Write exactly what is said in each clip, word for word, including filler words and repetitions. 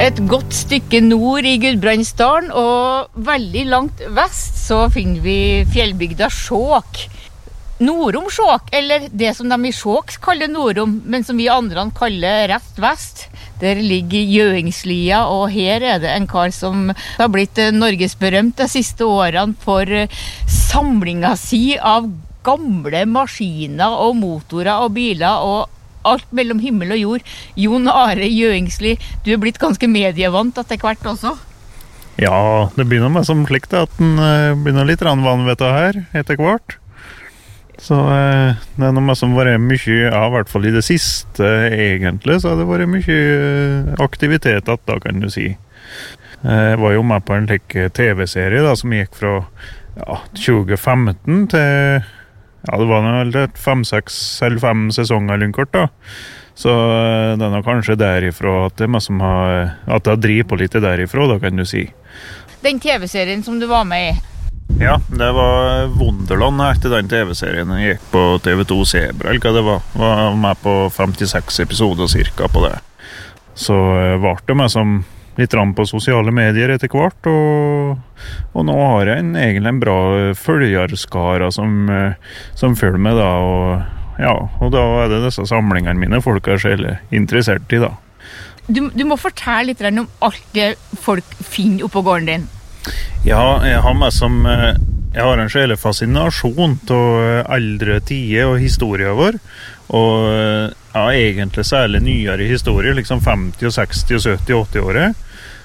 Et godt stykke nord i Gudbrandsdalen, og veldig langt vest så finner vi fjellbygda Skjåk. Norom Skjåk, eller det som de i Skjåk kaller Norom, men som vi andre kaller rett vest. Der ligger Gjøingslia, og her er det en kar som har blitt norgesberømt de siste årene for samlinga si av gamle maskiner og motorer og biler og alt mellom himmel og jord. Jon Are Gjøingsli, du er blitt ganske medievant etter hvert også. Ja, det begynner med som slikt at den begynner litt rannvanvettet her etter hvert. Så eh, det er noe som har vært mye, ja, i hvert fall i det siste egentlig, så har det vært mye aktivitet at da, kan du si. Jeg var jo med på en slik T V-serie da, som gikk fra ja, tjue femten til, ja, det var vel fem, seks eller fem sesonger eller kort da. Så det er nok kanskje derifra at det er meg som har, at det har drivet på litt derifra da, kan du si. Den T V-serien som du var med i? Ja, det var Wonderland etter den T V-serien. Jeg gikk på T V to Zebra, eller hva det var. Jeg var med på femtiseks episoder cirka på det. Så var det med som litt rann på sosiale medier etter hvert, og, og nå har jeg en, egentlig en bra følgerskara som, som følger med da, og, ja, og da er det disse samlingene mine folk er selv interessert i da. Du, du må fortelle litt om alt det folk finner oppå gården din. Ja, jeg har meg som jeg har en sjele fascinasjon til eldre tider og historier vår, og ja, egentlig særlig nyere historier, liksom femti, seksti, sytti, åtti året.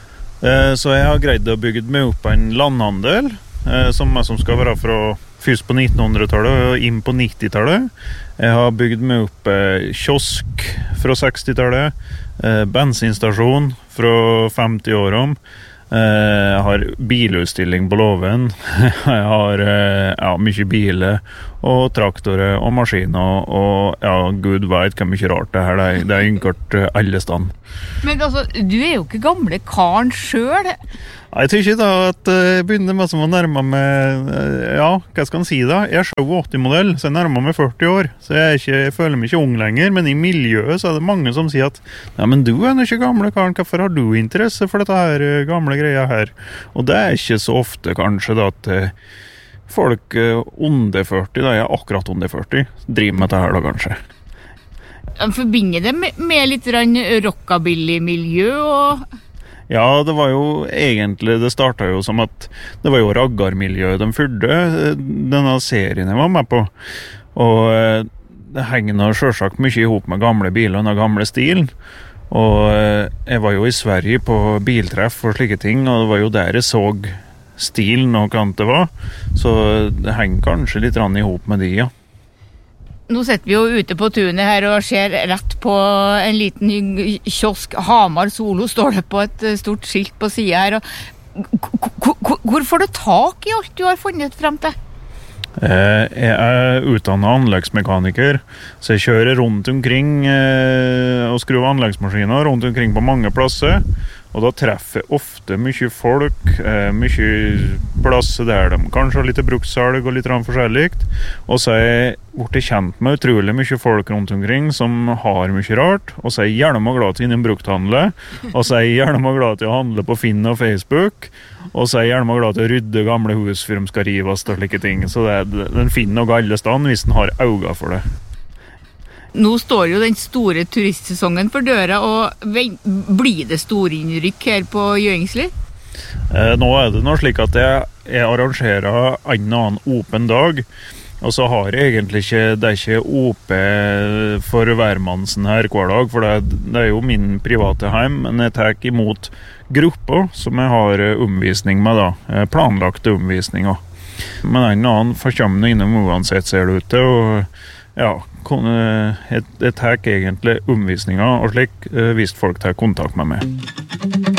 Så jeg har greid å bygge meg opp en landhandel, som, som skal være fra først på nittenhundretallet og inn på nittitallet. Jeg har bygd meg opp kiosk fra sekstitallet, bensinstasjon fra femti-årene, jeg har bilutstilling på Låven, jeg har ja, mye biler og traktorer og maskiner, og ja, Gud vet hva mye rart det her, det er innkort alle stand. Men altså, du er jo ikke gamle karen selv. Jeg tror ikke da at jeg begynner med som å nærme meg, ja, hva skal man si da? Jeg er syttiåtte-modell, så jeg nærmer meg førti år, så jeg, er ikke, jeg føler meg ikke ung lenger, men i miljøet så er det mange som sier at «Nei, men du er ikke gamle karen, hvorfor har du interesse for dette her gamle greia her?» Og det er ikke så ofte kanskje da at folk under førti, da jeg er akkurat under førti, driver med dette her da kanskje. Jeg forbinder det med, med litt rockabilly-miljø og... Ja, det var jo egentlig, det startet jo som at det var jo raggarmiljøet de fyrde, denne serien jeg var med på. Og det henger nå selvsagt mye ihop med gamle biler og gamle stilen. Og jeg var jo i Sverige på biltreff og slike ting, og det var jo der jeg så stilen og hva det var. Så det henger kanskje litt rann ihop med de, ja. Nå sitter vi jo ute på tunet her og ser rett på en liten kiosk. Hamar Solo står det på et stort skilt på siden her. Hvor får du tak i alt du har funnet frem til? Jeg er utdannet anleggsmekaniker, så jeg kjører rundt omkring og skrur anleggsmaskiner rundt omkring på mange plasser. Og da treffer jeg ofte mye folk, mye plasser der de kanskje har litt brukssalg og litt forskjellig. Og så er jeg blitt kjent med utrolig mye folk rundt omkring som har mye rart. Og så er jeg gjerne glad til innen brukthandle. Og så er jeg gjerne glad til å handle på Finn og Facebook. Og så er jeg gjerne glad til å rydde gamle hus før de skal rives og slike ting. Så det er, den finner noe alle stand hvis den har øyne for det. Nå står jo den store turistsesongen for døra, og blir det store innrykk her på Gjøingsli? Eh, nå er det noe slik at jeg, jeg arrangerer en annen åpen dag, og så har jeg egentlig ikke, det er ikke åpen for hvermannsen her hver dag, for det, det er jo min private heim, men jeg tar imot grupper som jeg har omvisning med da, planlagte omvisninger. Men en annen forkommer innom uansett ser det ut til, og ja, jeg, jeg tar egentlig omvisninger og slik hvis folk tar kontakt med meg.